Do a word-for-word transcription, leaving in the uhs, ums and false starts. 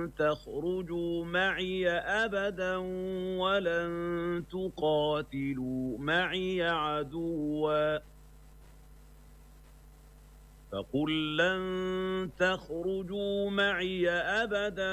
تخرجوا معي أبدا ولن تقاتلوا معي عدوا فقل لن تخرجوا معي أبدا